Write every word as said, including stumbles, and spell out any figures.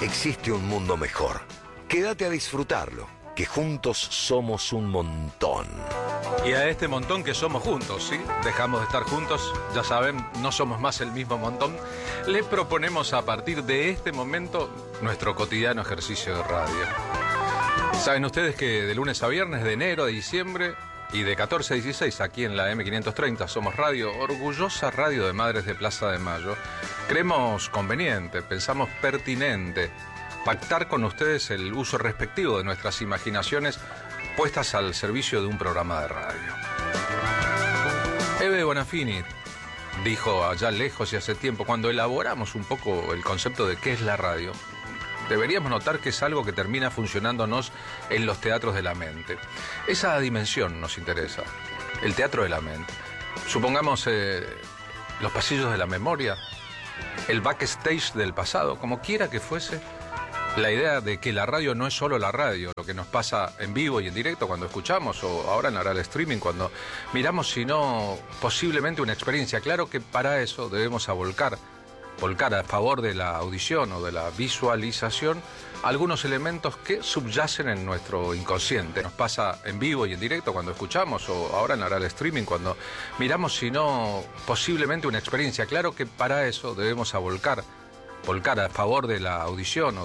existe un mundo mejor. Quédate a disfrutarlo, que juntos somos un montón. Y a este montón que somos juntos, ¿sí? Dejamos de estar juntos, ya saben, no somos más el mismo montón. Les proponemos a partir de este momento nuestro cotidiano ejercicio de radio. Saben ustedes que de lunes a viernes, de enero a diciembre y de catorce a dieciséis, aquí en la eme quinientos treinta, somos radio, orgullosa radio de Madres de Plaza de Mayo. Creemos conveniente, pensamos pertinente pactar con ustedes el uso respectivo de nuestras imaginaciones puestas al servicio de un programa de radio. Eve Bonafini dijo allá lejos y hace tiempo, cuando elaboramos un poco el concepto de qué es la radio, deberíamos notar que es algo que termina funcionándonos en los teatros de la mente. Esa dimensión nos interesa, el teatro de la mente. Supongamos eh, los pasillos de la memoria, el backstage del pasado, como quiera que fuese. La idea de que la radio no es solo la radio, lo que nos pasa en vivo y en directo cuando escuchamos, o ahora en la hora del streaming cuando miramos, sino posiblemente una experiencia. Claro que para eso debemos volcar, volcar a favor de la audición o de la visualización algunos elementos que subyacen en nuestro inconsciente. Nos pasa en vivo y en directo cuando escuchamos, o ahora en la hora del streaming cuando miramos, sino posiblemente una experiencia. Claro que para eso debemos volcar, volcar a favor de la audición o